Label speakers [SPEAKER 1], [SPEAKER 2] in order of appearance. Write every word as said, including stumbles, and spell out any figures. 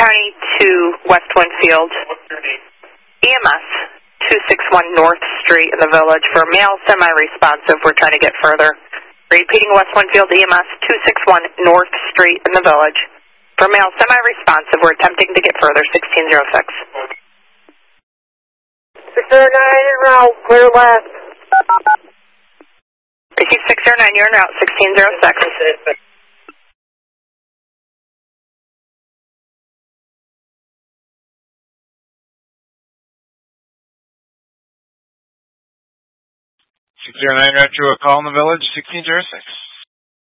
[SPEAKER 1] County to West Winfield. E M S two six one North Street in the Village for male semi-responsive. We're trying to get further. Repeating West Winfield E M S two six one North Street in the Village. For male semi-responsive, we're attempting to get further, sixteen oh six.
[SPEAKER 2] six oh nine en route, clear left.
[SPEAKER 1] Receive six oh nine, you're en route, sixteen oh six.
[SPEAKER 3] six oh nine, route to a call in the Village, sixteen oh six.